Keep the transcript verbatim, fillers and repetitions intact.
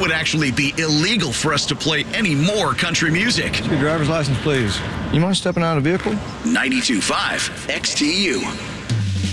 would actually be illegal for us to play any more country music. Your driver's license, please. You mind stepping out of the vehicle? ninety-two point five X T U.